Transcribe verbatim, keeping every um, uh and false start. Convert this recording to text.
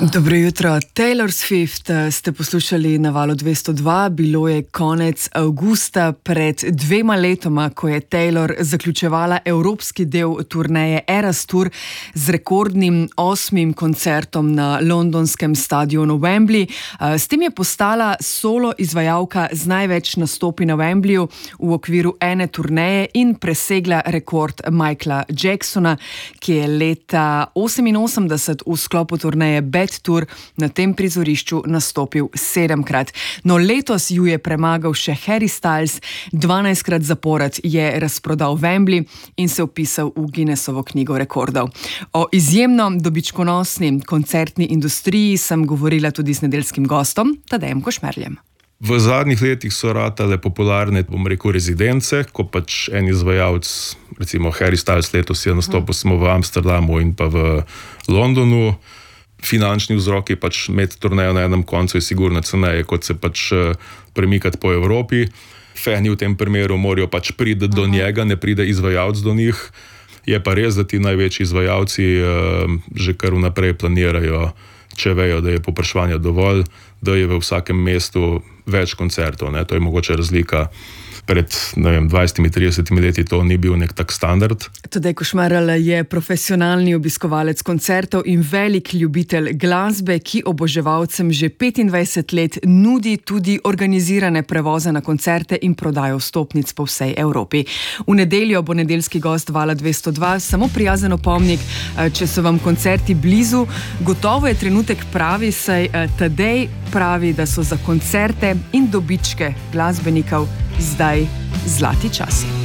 Dobro jutro. Taylor Swift ste poslušali na Valu dvesto dva. Bilo je konec avgusta pred dvema letoma, ko je Taylor zaključevala evropski del turneje Eras Tour z rekordnim osmim koncertom na londonskem stadionu Wembley. S tem je postala solo izvajalka z največ nastopi na Wembleyju v okviru ene turneje in presegla rekord Michaela Jacksona, ki je leta oseminosemdeset v sklopu turneje Bad Tour na tem prizorišču nastopil sedemkrat. No, letos ju je premagal še Harry Styles, dvanajstkrat zapored je razprodal Wembley in se vpisal v Guinnessovo knjigo rekordov. O izjemno dobičkonosni koncertni industriji sem govorila tudi z nedeljskim gostom, Tadejem Košmerljem. V zadnjih letih so ratale popularne, bom rekel, rezidence, ko pač en izvajalec, recimo Harry Styles letos je nastopil smo v Amsterdamu in pa v Londonu. Finančni vzrok je pač imeti turnejo na enem koncu je sigurno ceneje, kot se pač premikati po Evropi. Fani v tem primeru morajo pač priti do njega, ne pride izvajalec do njih. Je pa res, da ti največji izvajalci že kar vnaprej planirajo, če vejo, da je povpraševanja dovolj, da je v vsakem mestu več koncertov. Ne? To je mogoče razlika. Pred, ne vem, dvajsetimi, tridesetimi leti to ni bil nek tak standard. Tadej Košmerl je profesionalni obiskovalec koncertov in velik ljubitelj glasbe, ki oboževalcem že petindvajset let nudi tudi organizirane prevoze na koncerte in prodajo vstopnic po vsej Evropi. V nedeljo bo nedeljski gost Vala dvesto dva, samo prijazen opomnik, če so vam koncerti blizu, gotovo je trenutek pravi, saj Tadej pravi, da so za koncerte in dobičke glasbenikov zdaj zlati časi.